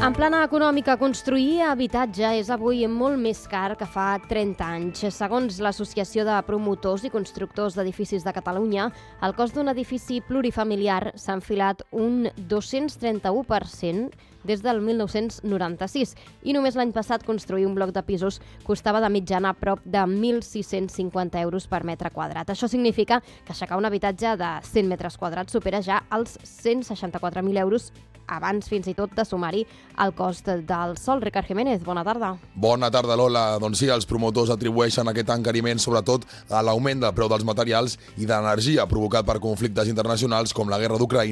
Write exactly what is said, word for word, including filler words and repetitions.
En plana econòmica, construir habitatge és avui molt més car que fa trenta anys. Segons l'Associació de Promotors i Constructors d'Edificis de Catalunya, el cost d'un edifici plurifamiliar s'ha enfilat un dos-cents trenta-u per cent des del mil nou-cents noranta-sis i només l'any passat construir un bloc de pisos costava de mitjana prop de mil sis-cents cinquanta euros per metre quadrat. Això significa que aixecar un habitatge de cent metres quadrats supera ja els cent seixanta-quatre mil euros abans fins i tot de sumar-hi el cost del sòl. Ricard Jiménez, bona tarda. Bona tarda, Lola. Doncs sí, els promotors atribueixen aquest encariment sobretot a l'augment del preu dels materials i de l'energia provocat per conflictes internacionals com la guerra d'Ucraïna